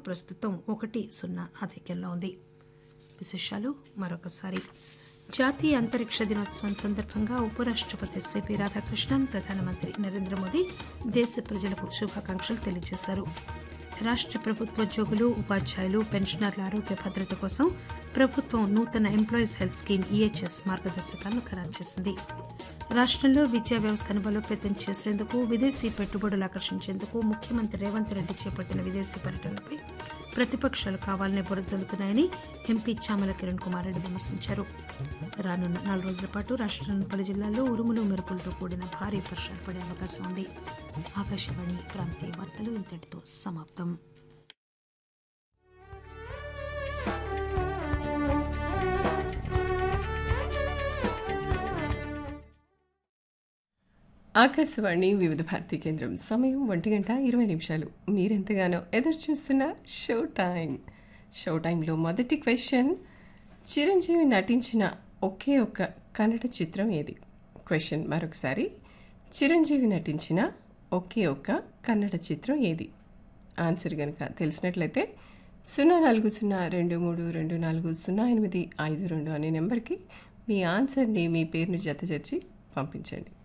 ప్రస్తుతం 1-0 ఆధిక్యంలో ఉంది. విశేషాలు మరొకసారి. జాతీయ అంతరిక్ష దినోత్సవం సందర్భంగా ఉపరాష్టపతి సిపి రాధాకృష్ణన్, ప్రధానమంత్రి నరేంద్ర మోదీ దేశ ప్రజలకు శుభాకాంక్షలు తెలియజేశారు. రాష్ట్ర ప్రభుత్వోద్యోగులు, ఉపాధ్యాయులు, పెన్షనర్ల ఆరోగ్య భద్రత కోసం ప్రభుత్వం నూతన ఎంప్లాయీస్ హెల్త్ స్కీమ్ ఈహెచ్ఎస్ మార్గదర్శకాలను ఖరారు చేసింది. రాష్ట్రంలో విద్యా వ్యవస్థను బలోపేతం చేసేందుకు, విదేశీ పెట్టుబడులు ఆకర్షించేందుకు ముఖ్యమంత్రి రేవంత్ రెడ్డి చేపట్టిన విదేశీ పర్యటనలపై ప్రతిపక్షాలు కావాలనే బురజల్లుతున్నాయని ఎంపీ చామల కిరణ్ కుమార్ రెడ్డి విమర్శించారు. రానున్న 4 రోజుల పాటు రాష్ట్రంలోని పలు జిల్లాల్లో ఉరుములు మెరుపులతో కూడిన భారీ వర్షాలు పడే అవకాశం ఉంది. ఆకాశవాణి ప్రాంతీయ వార్తలు ఇంతటితో సమాప్తం. ఆకాశవాణి వివిధ భారతీ కేంద్రం. సమయం 1:20. మీరెంతగానో ఎదురు చూస్తున్న షో టైంలో మొదటి క్వశ్చన్, చిరంజీవి నటించిన ఒకే ఒక్క కన్నడ చిత్రం ఏది? క్వశ్చన్ మరొకసారి, చిరంజీవి నటించిన ఒకే ఒక్క కన్నడ చిత్రం ఏది? ఆన్సర్ కనుక తెలిసినట్లయితే 040232400852 అనే నెంబర్కి మీ ఆన్సర్ని, మీ పేరును జతచేర్చి పంపించండి.